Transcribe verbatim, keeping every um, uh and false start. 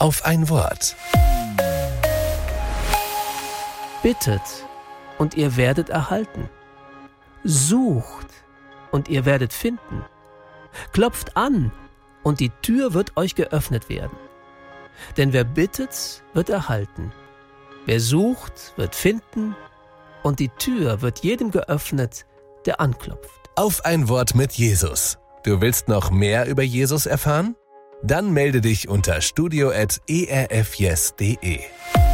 auf ein Wort. Bittet, und ihr werdet erhalten. Sucht, und ihr werdet finden. Klopft an, und die Tür wird euch geöffnet werden. Denn wer bittet, wird erhalten. Wer sucht, wird finden, und die Tür wird jedem geöffnet, der anklopft. Auf ein Wort mit Jesus. Du willst noch mehr über Jesus erfahren? Dann melde dich unter studio at e r f yes punkt de.